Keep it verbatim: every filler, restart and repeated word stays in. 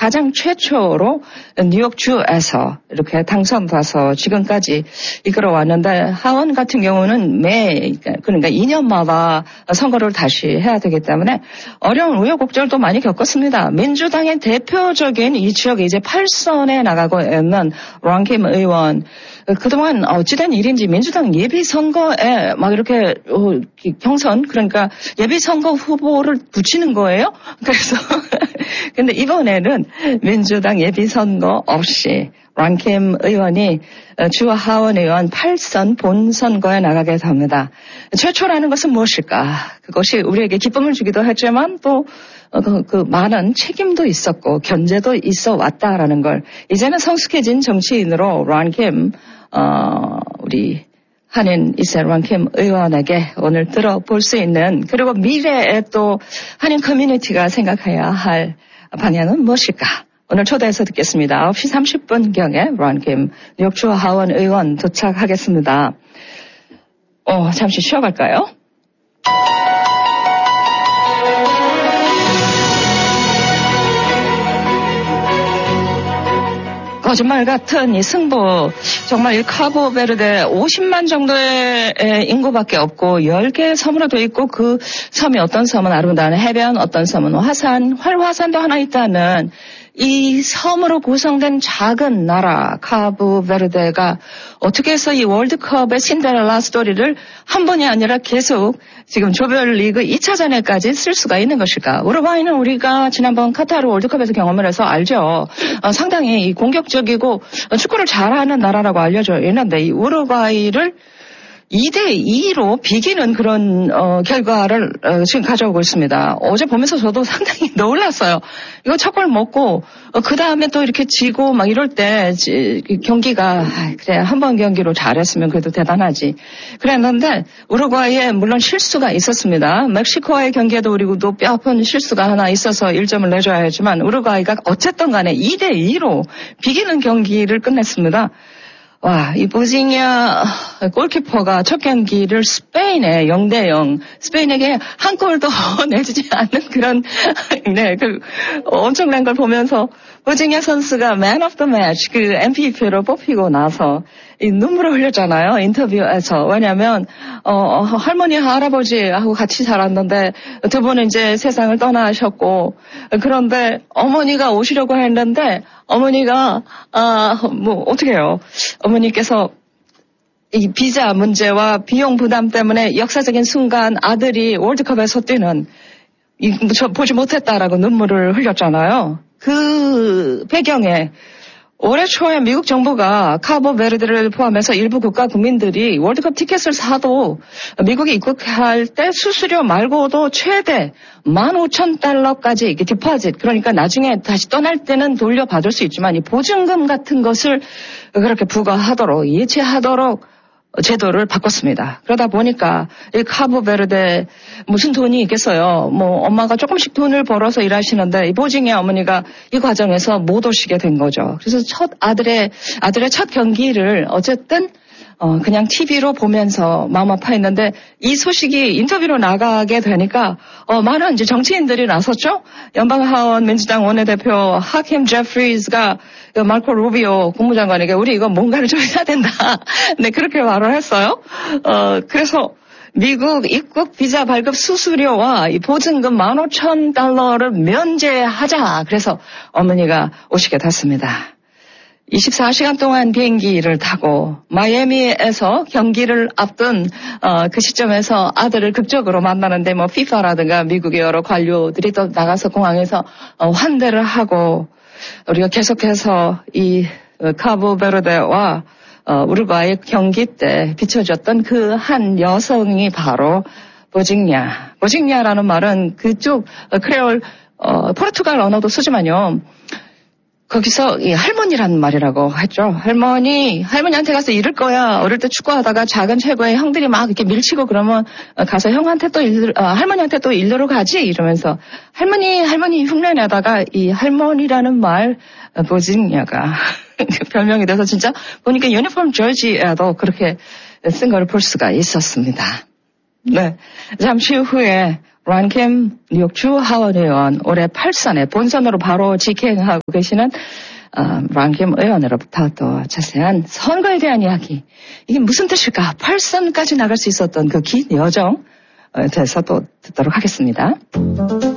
가장 최초로 뉴욕주에서 이렇게 당선돼서 지금까지 이끌어왔는데 하원 같은 경우는 매 그러니까 이 년마다 선거를 다시 해야 되기 때문에 어려운 우여곡절도 많이 겪었습니다. 민주당의 대표적인 이 지역에 이제 팔 선에 나가고 있는 런킴 의원. 그동안 어찌된 일인지 민주당 예비선거에 막 이렇게 경선 그러니까 예비선거 후보를 붙이는 거예요. 그래서 근데 이번에는 민주당 예비선거 없이 런킴 의원이 주 하원 의원 팔 선 본선거에 나가게 됩니다. 최초라는 것은 무엇일까? 그것이 우리에게 기쁨을 주기도 했지만 또 그, 그 많은 책임도 있었고 견제도 있어 왔다라는 걸 이제는 성숙해진 정치인으로 런킴 어, 우리 한인 이세 런킴 의원에게 오늘 들어볼 수 있는 그리고 미래에 또 한인 커뮤니티가 생각해야 할 방향은 무엇일까? 오늘 초대해서 듣겠습니다. 아홉 시 삼십 분경에 런킴 뉴욕주 하원 의원 도착하겠습니다. 어, 잠시 쉬어갈까요? 거짓말 같은 이 승부, 정말 이 카보베르데 오십만 정도의 인구밖에 없고 열 개의 섬으로 돼 있고 그 섬이 어떤 섬은 아름다운 해변, 어떤 섬은 화산, 활화산도 하나 있다는 이 섬으로 구성된 작은 나라 카보베르데가 어떻게 해서 이 월드컵의 신데렐라 스토리를 한 번이 아니라 계속 지금 조별리그 이 차전에까지 쓸 수가 있는 것일까? 우루과이는 우리가 지난번 카타르 월드컵에서 경험을 해서 알죠. 어, 상당히 이 공격적이고 축구를 잘하는 나라라고 알려져 있는데 이 우루과이를 이 대 이로 비기는 그런 어, 결과를 어, 지금 가져오고 있습니다. 어제 보면서 저도 상당히 놀랐어요. 이거 첫 골 먹고 어, 그 다음에 또 이렇게 지고 막 이럴 때 지, 경기가 아, 그래 한 번 경기로 잘했으면 그래도 대단하지. 그랬는데 우루과이에 물론 실수가 있었습니다. 멕시코와의 경기에도 우리도 뼈아픈 실수가 하나 있어서 일 점을 내줘야 하지만 우루과이가 어쨌든 간에 이 대 이로 비기는 경기를 끝냈습니다. 와, 이 보지니아 골키퍼가 첫 경기를 스페인에 영 대 영, 스페인에게 한 골도 내주지 않는 그런, 네, 그, 엄청난 걸 보면서 보지니아 선수가 Man of the Match, 그 엠브이피로 뽑히고 나서 이 눈물을 흘렸잖아요, 인터뷰에서. 왜냐면, 어, 할머니, 할아버지하고 같이 살았는데 두 분은 이제 세상을 떠나셨고, 그런데 어머니가 오시려고 했는데 어머니가, 아, 뭐, 어떻게 해요? 어머니께서 이 비자 문제와 비용 부담 때문에 역사적인 순간 아들이 월드컵에서 뛰는, 이, 저 보지 못했다라고 눈물을 흘렸잖아요. 그 배경에 올해 초에 미국 정부가 카보베르데를 포함해서 일부 국가 국민들이 월드컵 티켓을 사도 미국에 입국할 때 수수료 말고도 최대 만 오천 달러까지 이게 디포짓, 그러니까 나중에 다시 떠날 때는 돌려받을 수 있지만 이 보증금 같은 것을 그렇게 부과하도록 예치하도록 제도를 바꿨습니다. 그러다 보니까 이 카보베르데 무슨 돈이 있겠어요. 뭐 엄마가 조금씩 돈을 벌어서 일하시는데 이 보지니아 어머니가 이 과정에서 못 오시게 된 거죠. 그래서 첫 아들의 아들의 첫 경기를 어쨌든 어 그냥 티비로 보면서 마음 아파했는데 이 소식이 인터뷰로 나가게 되니까 어 많은 이제 정치인들이 나섰죠. 연방하원 민주당 원내대표 하킴 제프리즈가 마르코 루비오 국무장관에게 우리 이거 뭔가를 좀 해야 된다. 네, 그렇게 말을 했어요. 어, 그래서 미국 입국 비자 발급 수수료와 이 보증금 만 오천 달러를 면제하자. 그래서 어머니가 오시게 됐습니다. 이십사 시간 동안 비행기를 타고 마이애미에서 경기를 앞둔 어, 그 시점에서 아들을 극적으로 만나는데 뭐 피파라든가 미국의 여러 관료들이 또 나가서 공항에서 어, 환대를 하고 우리가 계속해서 이 카보베르데와 어, 우루과이 경기 때 비춰졌던 그 한 여성이 바로 보지니아. 보지니아라는 말은 그쪽 크레올 어, 포르투갈 언어도 쓰지만요. 거기서 이 할머니라는 말이라고 했죠. 할머니, 할머니한테 가서 이럴 거야. 어릴 때 축구하다가 작은 최고의 형들이 막 이렇게 밀치고 그러면 가서 형한테 또 일, 어, 할머니한테 또 일러러 가지 이러면서 할머니, 할머니 흉내내다가 이 할머니라는 말 보지니아가 별명이 돼서 진짜 보니까 유니폼 저지에도 그렇게 쓴 걸 볼 수가 있었습니다. 네, 잠시 후에 런킴 뉴욕주 하원 의원 올해 팔선에 본선으로 바로 직행하고 계시는 어, 런킴 의원으로부터 또 자세한 선거에 대한 이야기. 이게 무슨 뜻일까? 팔선까지 나갈 수 있었던 그 긴 여정에 대해서 또 듣도록 하겠습니다.